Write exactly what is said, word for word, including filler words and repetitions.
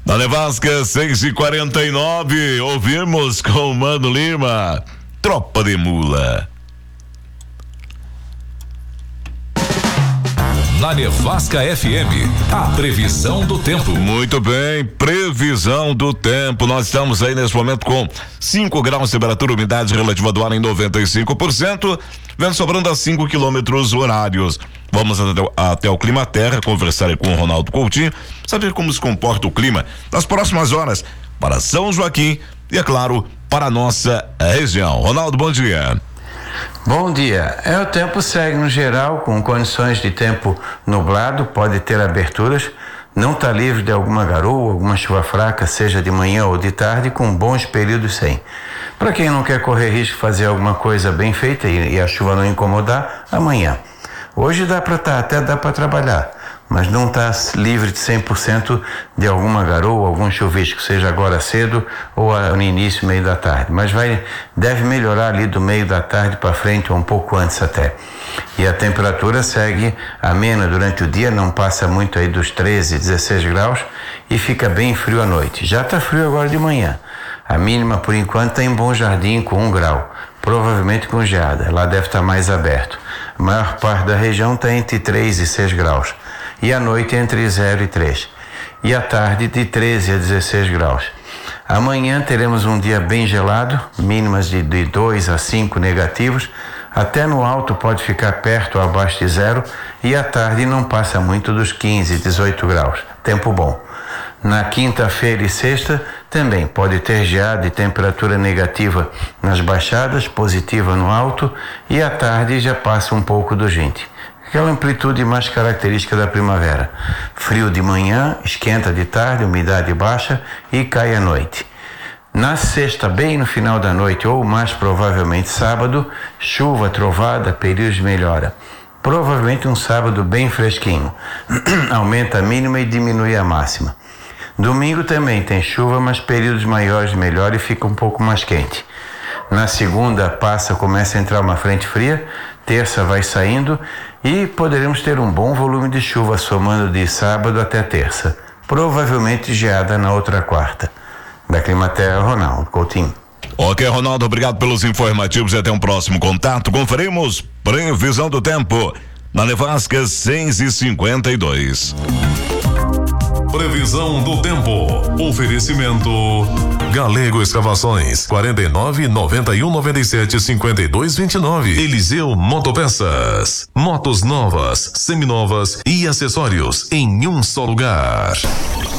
Na Nevasca, seis e quarenta e nove, ouvimos com o Mano Lima, Tropa de Mula. Na Nevasca F M, a previsão do tempo. Muito bem, previsão do tempo. Nós estamos aí nesse momento com cinco graus, temperatura, umidade relativa do ar em noventa e cinco por cento, vento sobrando a cinco quilômetros horários. Vamos até, até o Clima Terra, conversar aí com o Ronaldo Coutinho, saber como se comporta o clima nas próximas horas para São Joaquim e, é claro, para a nossa região. Ronaldo, bom dia. Bom dia. É, o tempo segue no geral com condições de tempo nublado, pode ter aberturas, não está livre de alguma garoa, alguma chuva fraca, seja de manhã ou de tarde, com bons períodos sem. Para quem não quer correr risco de fazer alguma coisa bem feita e, e a chuva não incomodar, amanhã. Hoje dá para tá, até dá para trabalhar, mas não está livre de cem por cento de alguma garoa, algum chuvisco, seja agora cedo ou no início, meio da tarde. Mas vai, deve melhorar ali do meio da tarde para frente ou um pouco antes até. E a temperatura segue amena durante o dia, não passa muito aí dos treze, dezesseis graus e fica bem frio à noite. Já está frio agora de manhã. A mínima, por enquanto, está em Bom Jardim com um grau, provavelmente com geada. Lá deve estar mais aberto. A maior parte da região está entre três e seis graus. E à noite entre zero e três. E à tarde de treze a dezesseis graus. Amanhã teremos um dia bem gelado, mínimas de, de dois a cinco negativos. Até no alto pode ficar perto ou abaixo de zero. E à tarde não passa muito dos quinze, dezoito graus. Tempo bom. Na quinta-feira e sexta também pode ter geada e temperatura negativa nas baixadas, positiva no alto, e à tarde já passa um pouco dos vinte. Aquela amplitude mais característica da primavera. Frio de manhã, esquenta de tarde, umidade baixa e cai à noite. Na sexta, bem no final da noite, ou mais provavelmente sábado, chuva, trovada, períodos de melhora. Provavelmente um sábado bem fresquinho. Aumenta a mínima e diminui a máxima. Domingo também tem chuva, mas períodos maiores de melhora e fica um pouco mais quente. Na segunda passa, começa a entrar uma frente fria, terça vai saindo e poderemos ter um bom volume de chuva somando de sábado até terça. Provavelmente geada na outra quarta. Da Climaterra, Ronaldo Coutinho. Ok, Ronaldo, obrigado pelos informativos e até um próximo contato. Conferimos previsão do tempo na Nevasca seis e cinquenta e dois. Previsão do tempo. Oferecimento Galego Escavações, quarenta e nove, noventa e um, noventa e sete, cinquenta e dois, vinte e nove. Eliseu Motopeças. Motos novas, seminovas e acessórios em um só lugar.